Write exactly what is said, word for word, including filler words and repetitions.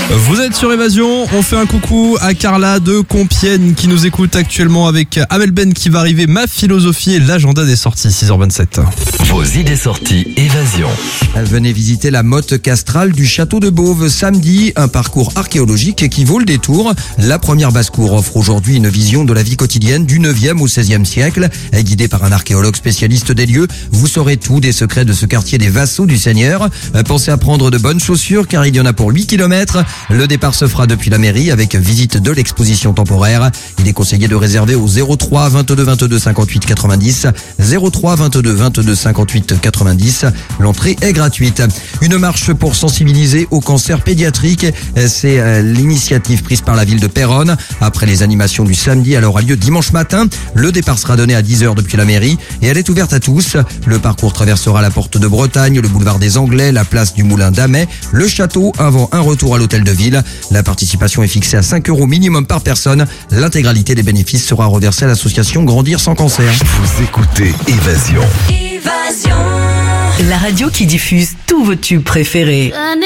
Vous êtes sur Évasion, on fait un coucou à Carla de Compiègne qui nous écoute actuellement avec Amel Ben qui va arriver, Ma philosophie et l'agenda des sorties, six heures vingt-sept. Vos idées sorties Évasion. Venez visiter la motte castrale du château de Beauve samedi, un parcours archéologique qui vaut le détour. La première basse-cour offre aujourd'hui une vision de la vie quotidienne du neuvième au seizième siècle. Guidé par un archéologue spécialiste des lieux, vous saurez tout des secrets de ce quartier des vassaux du Seigneur. Pensez à prendre de bonnes chaussures car il y en a pour huit kilomètres. Le départ se fera depuis la mairie avec visite de l'exposition temporaire. Il est conseillé de réserver au zéro trois vingt-deux vingt-deux cinquante-huit quatre-vingt-dix, zéro trois vingt-deux vingt-deux cinquante-huit quatre-vingt-dix. L'entrée est gratuite. Une marche pour sensibiliser au cancer pédiatrique. C'est l'initiative prise par la ville de Péronne. Après les animations du samedi, elle aura lieu dimanche matin. Le départ sera donné à dix heures depuis la mairie et elle est ouverte à tous. Le parcours traversera la porte de Bretagne, le boulevard des Anglais, la place du Moulin d'Amet, le château avant un retour à l'hôtel de ville. La participation est fixée à cinq euros minimum par personne. L'intégralité des bénéfices sera reversée à l'association Grandir sans cancer. Vous écoutez Évasion. La radio qui diffuse tous vos tubes préférés.